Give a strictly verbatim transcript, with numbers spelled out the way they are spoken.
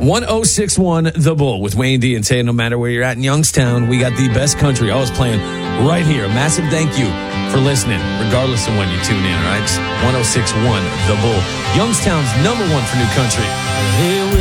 one oh six one The Bull with Wayne D and Tay. No matter where you're at in Youngstown, we got the best country always playing right here. A massive thank you for listening, regardless of when you tune in, all right? one oh six one The Bull, Youngstown's number one for new country. Here we